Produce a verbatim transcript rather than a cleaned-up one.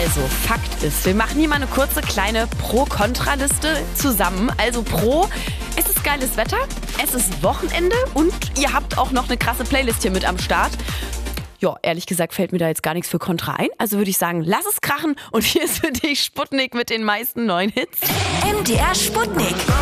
Also, Fakt ist, wir machen hier mal eine kurze kleine Pro-Kontra-Liste zusammen. Also Pro, es ist geiles Wetter, es ist Wochenende und ihr habt auch noch eine krasse Playlist hier mit am Start. Ja, ehrlich gesagt fällt mir da jetzt gar nichts für Kontra ein. Also würde ich sagen, lass es krachen und hier ist für dich Sputnik mit den meisten neuen Hits. M D R Sputnik.